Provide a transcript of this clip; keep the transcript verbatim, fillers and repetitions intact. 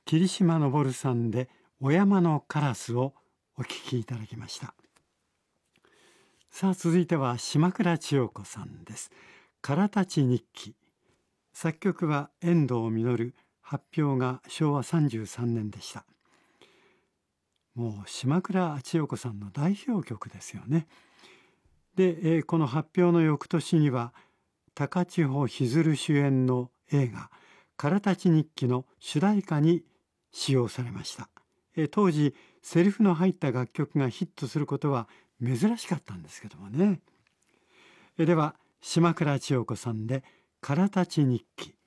霧島昇さんでお山のカラスをお聞きいただきました。さあ続いては島倉千代子さんです。からたち日記。作曲は遠藤実、発表がしょうわさんじゅうさんねんでした。もう島倉千代子さんの代表曲ですよね。で、えー、この発表の翌年には高千穂ひずる主演の映画からたち日記の主題歌に使用されました。えー、当時セリフの入った楽曲がヒットすることは珍しかったんですけどもね。えー、では島倉千代子さんでからたち日記。